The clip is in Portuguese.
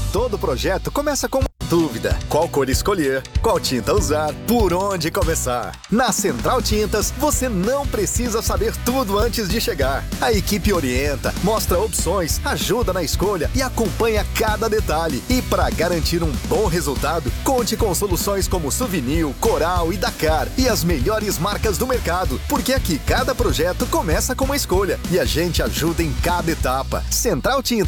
Todo projeto começa com uma dúvida: qual cor escolher, qual tinta usar, por onde começar. Na Central Tintas, você não precisa saber tudo antes de chegar. A equipe orienta, mostra opções, ajuda na escolha e acompanha cada detalhe. E para garantir um bom resultado, conte com soluções como Suvinil, Coral e Dakar e as melhores marcas do mercado, porque aqui cada projeto começa com uma escolha e a gente ajuda em cada etapa. Central Tintas.